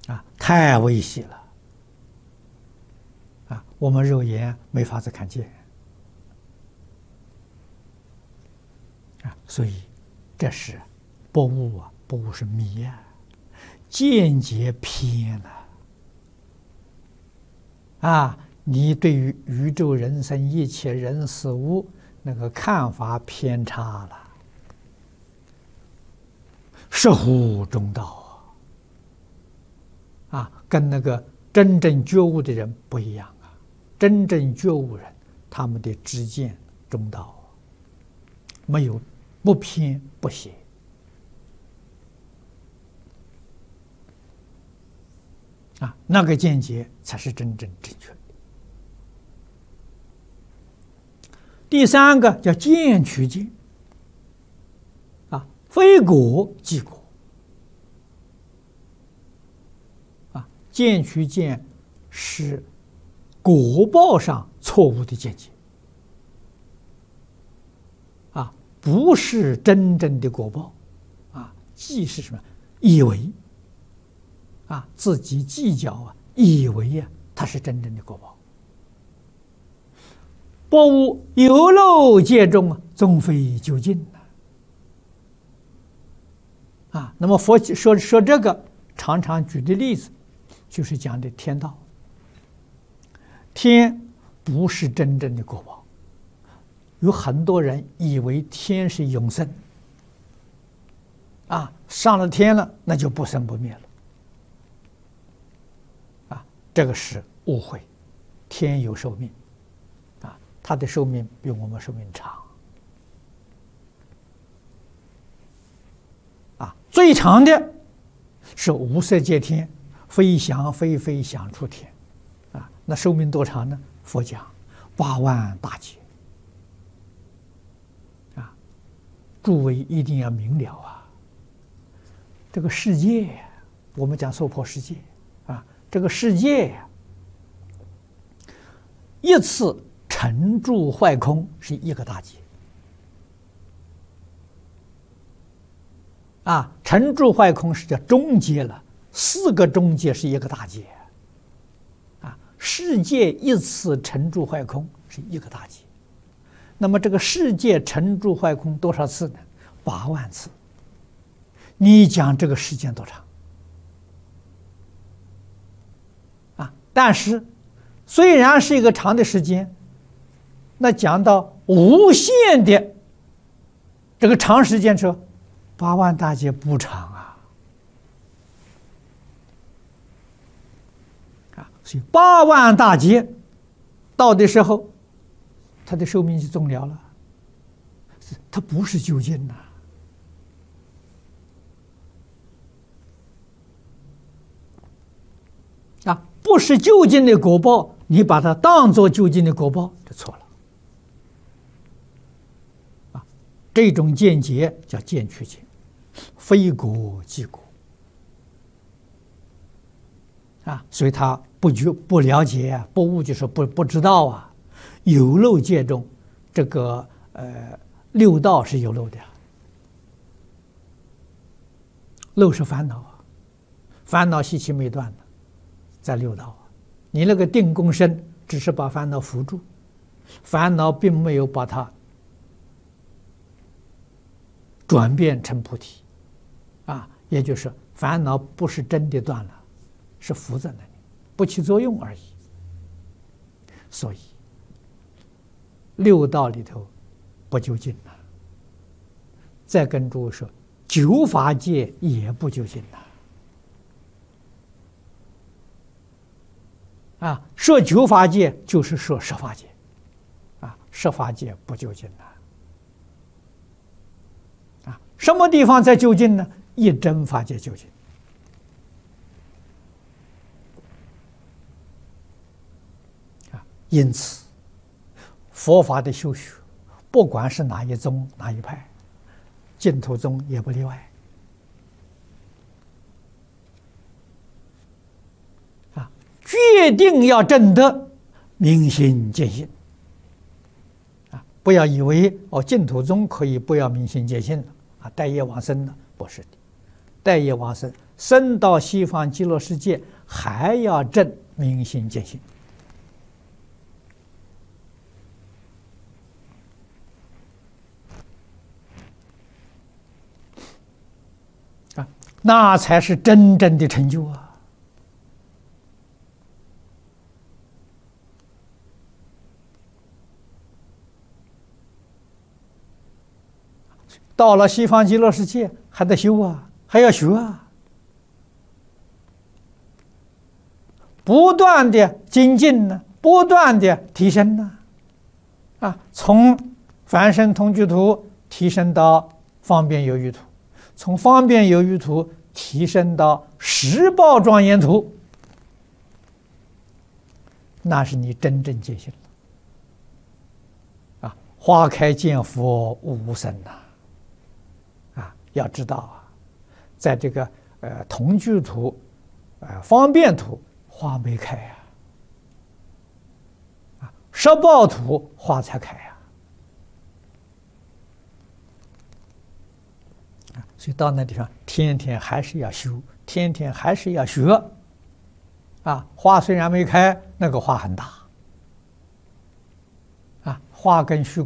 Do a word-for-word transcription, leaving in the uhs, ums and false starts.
啊，太微细了啊，我们肉眼没法子看见啊，所以这是不悟啊，不悟是迷啊，见解偏了啊，你对于宇宙人生一切人事物那个看法偏差了，实乎中道啊！啊，跟那个真正觉悟的人不一样啊！真正觉悟人，他们的知见中道，没有不偏不邪啊，那个见解才是真正正确的。第三个叫见取见啊，非果即果啊，见取见是果报上错误的见解啊，不是真正的果报啊，即是什么？以为啊，自己计较啊，以为呀、啊，它是真正的果报。不悟有漏界中啊，终非究竟啊！那么佛说说这个，常常举的例子，就是讲的天道。天不是真正的果报，有很多人以为天是永生，啊，上了天了，那就不生不灭了，啊，这个是误会。天有寿命。它的寿命比我们寿命长，啊，最长的是无色界天，非想非非想出天，啊，那寿命多长呢？佛讲八万大劫，啊，诸位一定要明了啊，这个世界，我们讲娑婆世界啊，这个世界呀，一次沉住坏空是一个大劫啊，沉住坏空是叫中劫了，四个中劫是一个大劫啊，世界一次沉住坏空是一个大劫，那么这个世界沉住坏空多少次呢？八万次。你讲这个时间多长啊？但是虽然是一个长的时间，那讲到无限的这个长时间说，八万大劫不长啊！啊，所以八万大劫到的时候，他的寿命就终了了，他不是究竟呐、啊！啊，不是究竟的果报，你把它当作究竟的果报，就错了。这种见解叫见取见，非果即果啊，所以他不觉不了解啊，不悟就是不不知道啊。有漏界中，这个呃六道是有漏的，漏是烦恼啊，烦恼习气没断的，在六道啊。你那个定功身只是把烦恼扶住，烦恼并没有把它转变成菩提，啊，也就是烦恼不是真的断了，是浮在那里，不起作用而已。所以六道里头不究竟了。再跟诸位说，九法界也不究竟了。啊，说九法界就是说十法界，啊，十法界不究竟了。什么地方在究竟呢？一真法界究竟啊！因此，佛法的修学，不管是哪一宗哪一派，净土宗也不例外啊！决定要证得明心见性啊！不要以为哦，净土宗可以不要明心见性了。啊，待业往生呢？不是的，待业往生生到西方极乐世界还要证明心见性。啊，那才是真正的成就啊！到了西方极乐世界，还得修啊，还要学啊，不断的精进呢，不断的提升呢，啊，从凡圣同居图提升到方便有余图，从方便有余图提升到十报庄严图，那是你真正见性了。啊，花开见佛无生呐。啊，要知道啊，在这个呃同居图、呃方便图花没开呀，啊，十报图花才开呀，啊，所以到那地方，天天还是要修，天天还是要学，啊，花虽然没开，那个花很大，啊，花跟虚空。